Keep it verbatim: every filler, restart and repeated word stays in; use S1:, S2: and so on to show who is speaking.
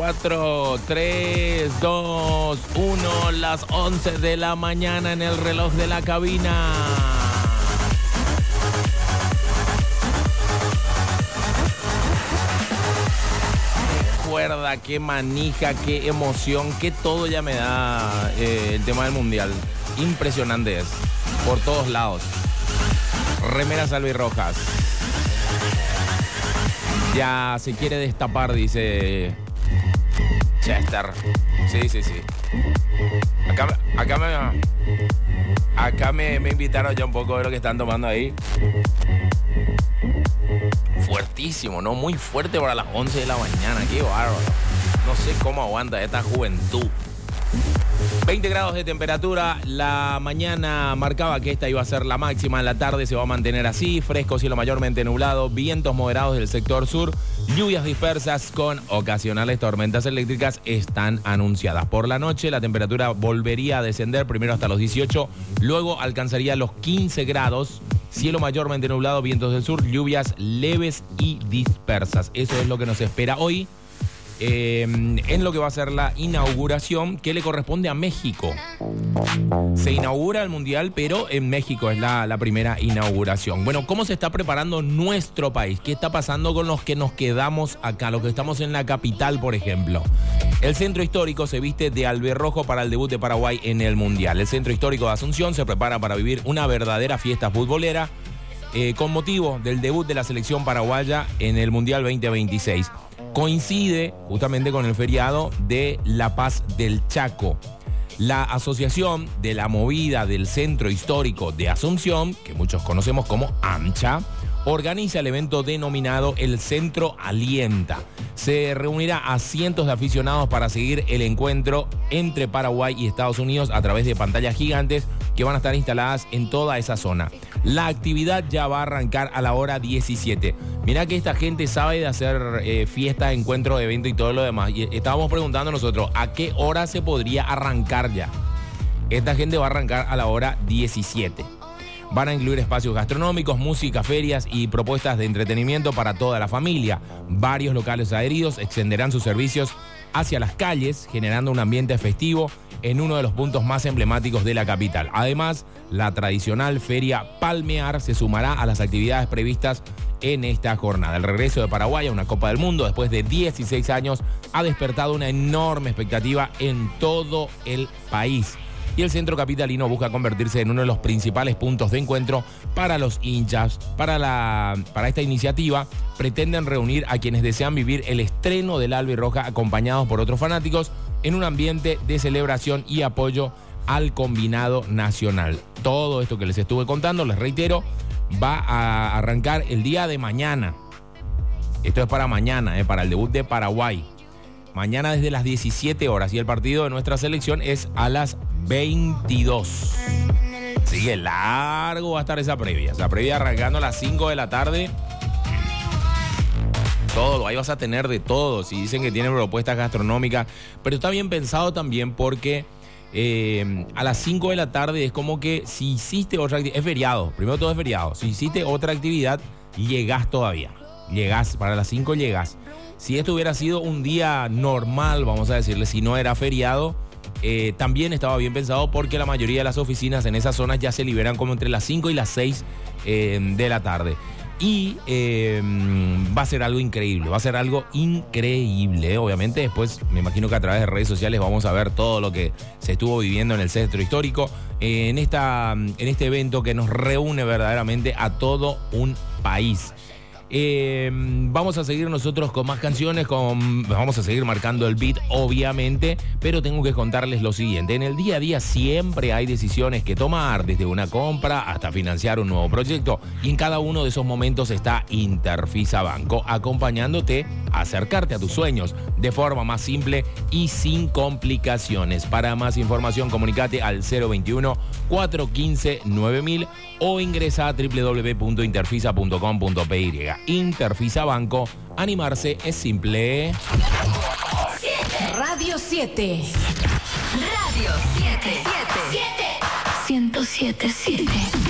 S1: cuatro, tres, dos, uno, las once de la mañana en el reloj de la cabina. Recuerda, qué manija, qué emoción, qué todo ya me da eh, el tema del mundial. Impresionante es, por todos lados. Remeras albirrojas. Ya se quiere destapar, dice Chester. Sí, sí, sí. Acá, acá, me, acá me, me invitaron ya un poco de lo que están tomando ahí. Fuertísimo, ¿no? Muy fuerte para las once de la mañana. Qué bárbaro. No sé cómo aguanta esta juventud. veinte grados de temperatura. La mañana marcaba que esta iba a ser la máxima. En la tarde se va a mantener así. Fresco, cielo mayormente nublado. Vientos moderados del sector sur. Lluvias dispersas con ocasionales tormentas eléctricas están anunciadas. Por la noche la temperatura volvería a descender. Primero hasta los dieciocho. Luego alcanzaría los quince grados. Cielo mayormente nublado, vientos del sur, lluvias leves y dispersas. Eso es lo que nos espera hoy eh, en lo que va a ser la inauguración que le corresponde a México. Se inaugura el Mundial, pero en México es la, la primera inauguración. Bueno, ¿cómo se está preparando nuestro país? ¿Qué está pasando con los que nos quedamos acá, los que estamos en la capital, por ejemplo? El centro histórico se viste de albirrojo para el debut de Paraguay en el Mundial. El centro histórico de Asunción se prepara para vivir una verdadera fiesta futbolera eh, con motivo del debut de la selección paraguaya en el Mundial veinte veintiséis. Coincide justamente con el feriado de La Paz del Chaco. La Asociación de la Movida del Centro Histórico de Asunción, que muchos conocemos como AMCHA, organiza el evento denominado El Centro Alienta. Se reunirá a cientos de aficionados para seguir el encuentro entre Paraguay y Estados Unidos a través de pantallas gigantes que van a estar instaladas en toda esa zona. La actividad ya va a arrancar a la hora diecisiete. Mirá que esta gente sabe de hacer eh, fiestas, encuentros, eventos y todo lo demás. Y estábamos preguntando nosotros, ¿a qué hora se podría arrancar ya? Esta gente va a arrancar a la hora diecisiete. Van a incluir espacios gastronómicos, música, ferias y propuestas de entretenimiento para toda la familia. Varios locales adheridos extenderán sus servicios hacia las calles, generando un ambiente festivo en uno de los puntos más emblemáticos de la capital. Además, la tradicional feria Palmear se sumará a las actividades previstas en esta jornada. El regreso de Paraguay a una Copa del Mundo después de dieciséis años ha despertado una enorme expectativa en todo el país. Y el centro capitalino busca convertirse en uno de los principales puntos de encuentro para los hinchas. Para, la, para esta iniciativa pretenden reunir a quienes desean vivir el estreno del albirroja acompañados por otros fanáticos en un ambiente de celebración y apoyo al combinado nacional. Todo esto que les estuve contando, les reitero, va a arrancar el día de mañana. Esto es para mañana, eh, para el debut de Paraguay. Mañana desde las diecisiete horas y el partido de nuestra selección es a las veintidós. Sigue largo va a estar esa previa. Esa previa arrancando a las cinco de la tarde. Todo, ahí vas a tener de todo. Si dicen que tienen propuestas gastronómicas, pero está bien pensado también porque eh, a las cinco de la tarde es como que si hiciste otra actividad, es feriado, primero todo es feriado. Si hiciste otra actividad, llegás todavía. Llegás, para las cinco llegás. Si esto hubiera sido un día normal, vamos a decirle, si no era feriado, eh, también estaba bien pensado porque la mayoría de las oficinas en esas zonas ya se liberan como entre las cinco y las seis eh, de la tarde. Y eh, va a ser algo increíble, va a ser algo increíble. Obviamente después me imagino que a través de redes sociales vamos a ver todo lo que se estuvo viviendo en el centro histórico, eh, en, esta, en este evento que nos reúne verdaderamente a todo un país. Eh, vamos a seguir nosotros con más canciones, con, vamos a seguir marcando el beat, obviamente, pero tengo que contarles lo siguiente. En el día a día siempre hay decisiones que tomar, desde una compra hasta financiar un nuevo proyecto, y en cada uno de esos momentos está Interfisa Banco, acompañándote a acercarte a tus sueños de forma más simple y sin complicaciones. Para más información, comunicate al cero veintiuno, cuatrocientos quince, nueve mil o ingresa a doble u doble u doble u punto interfisa punto com punto p y. Interfisa Banco, animarse es simple.
S2: Radio siete. Radio siete. ciento siete punto siete.